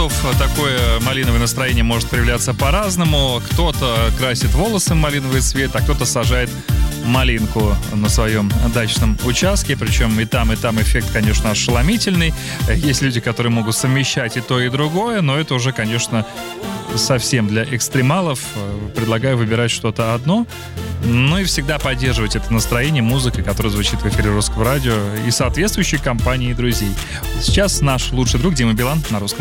кустов такое малиновое настроение может проявляться по-разному. Кто-то красит волосы в малиновый цвет, а кто-то сажает малинку на своем дачном участке. Причем и там эффект, конечно, ошеломительный. Есть люди, которые могут совмещать и то, и другое, но это уже, конечно, совсем для экстремалов. Предлагаю выбирать что-то одно. Ну и всегда поддерживать это настроение музыкой, которая звучит в эфире Русского радио, и соответствующей компании друзей. Сейчас наш лучший друг Дима Билан на Русском